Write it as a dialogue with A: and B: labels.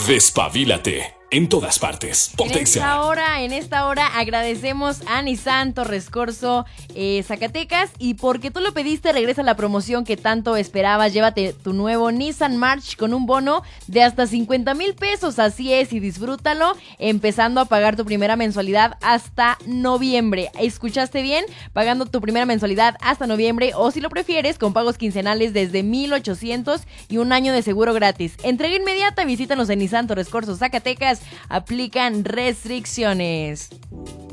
A: Despabilate. En todas partes. Potencia.
B: En esta hora agradecemos a Nissan Torres Corzo, Zacatecas, y porque tú lo pediste, regresa la promoción que tanto esperabas. Llévate tu nuevo Nissan March con un bono de hasta 50,000 pesos, así es, y disfrútalo empezando a pagar tu primera mensualidad hasta noviembre. ¿Escuchaste bien? Pagando tu primera mensualidad hasta noviembre, o si lo prefieres, con pagos quincenales desde 1,800 y un año de seguro gratis. Entrega inmediata, visítanos en Nissan Torres Corzo, Zacatecas. Aplican restricciones.